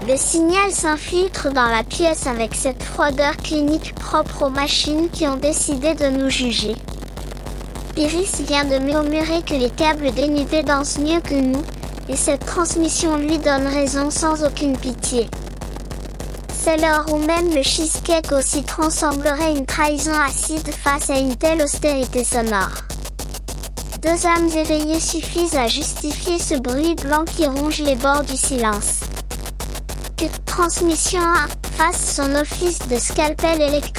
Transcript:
Le signal s'infiltre dans la pièce avec cette froideur clinique propre aux machines qui ont décidé de nous juger. Iris vient de murmurer que les câbles dénudés dansent mieux que nous, et cette transmission lui donne raison sans aucune pitié. C'est l'heure où même le cheesecake au citron semblerait une trahison acide face à une telle austérité sonore. Deux âmes éveillées suffisent à justifier ce bruit blanc qui ronge les bords du silence. Que Transmission A fasse son office de scalpel électrique.